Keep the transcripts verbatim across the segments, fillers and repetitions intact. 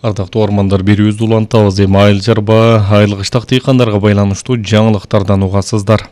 Ардактуу ормандар берүүбүздү улантабыз. Эми айыл чарба, айыл кыштак дыйкандарга байланыштуу жаңылыктардан угасыздар.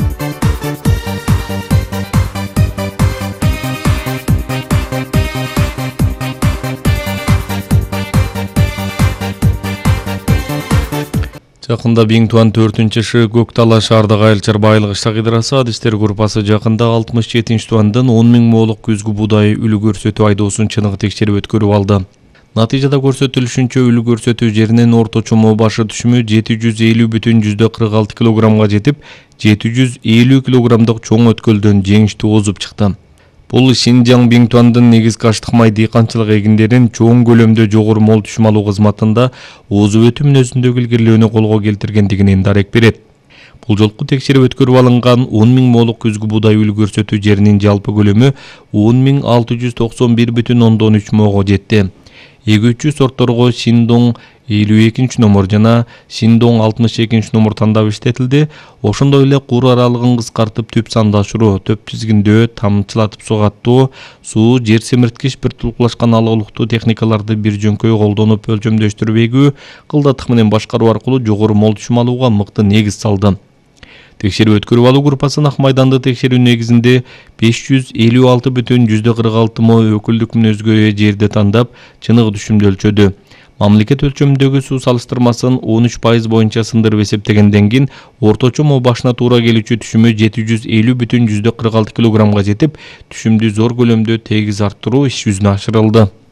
Жакында Биң Туан төртүнчү шы Көктала шаардык айыл чарба айыл кыштак ыдырасы адистер группасы жакында алтымыш жетинчи туандан он миң моолук күзгү буудай үлү көрсөтүү айдоосун чыныгы текшерип өткөрүп алды. Натыйжада көрсөтүлүшүнчө үлү көрсөтүү жеринен орточо моо башы түшүмү жети жүз элүү бүтүн жүздө кырк алты килограммга жетип, жети жүз элүү килограммдык чоң өткөлдөн жеңиштүү озуп чыкты. Бул Шинжаң Биң Туандын негизги аштык май дыйканчылык эгиндерин чоң көлөмдө жогору мол түшүм алуу кызматында озуп өтүү мүнөзүндөгү илгерилөөнү колго келтиргендигинен дарек берет. Бул жолку текшерип өткөрүп алынган он миң моолук күзгү буудай үлү көрсөтүү жеринин жалпы көлөмү он миң алты жүз токсон бир бүтүн ондон үч моого жетти. Эгүүчү сортторго Шиндоң элүү экинчи номер жана Шиндоң алтымыш экинчи номер тандап иштетилди. Ошондой эле кур аралыгын кыскартып түп санды ашыруу, төп тизгиндөө, тамчылатып сугаттоо, суу, жер семирткич бир тулкулашкан алгылыктуу техникаларды бир жөнкөй колдонуп өлчөмдөштүрүп эгүү, кылдаттык менен башкаруу аркылуу жогору мол түшүм алууга мыкты негиз салды. Текшерип өткөрүп алуу группасы ак майданды текшерүү негизинде беш жүз элүү алты бүтүн жүздө кырк алты мо өкүлдүк мүнөзгө ээ жерди тандап, чыныгы түшүмдү өлчөдү. Мамлекет өлчөмүндөгү суу салыштырмасын он үч пайыз боюнча сындырып эсептегенден кийин орточо моо башына туура келүүчү түшүмү жети жүз элүү бүтүн жүздө кырк алты килограммга жетип, түшүмдү зор көлөмдө тегиз арттыруу иш жүзүнө ашырылды.